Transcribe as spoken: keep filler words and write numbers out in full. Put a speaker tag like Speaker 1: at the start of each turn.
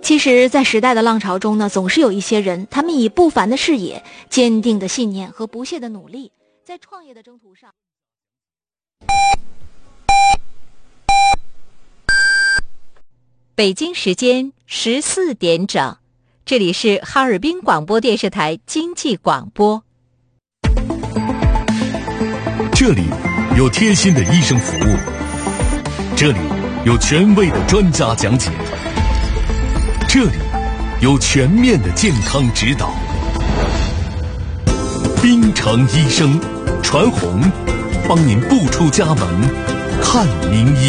Speaker 1: 其实在时代的浪潮中呢，总是有一些人，他们以不凡的视野、坚定的信念和不懈的努力，在创业的征途上。
Speaker 2: 北京时间十四点整，这里是哈尔滨广播电视台经济广播。
Speaker 3: 这里有贴心的医生服务，这里有权威的专家讲解，这里有全面的健康指导。滨城医生传红，帮您不出家门看名医。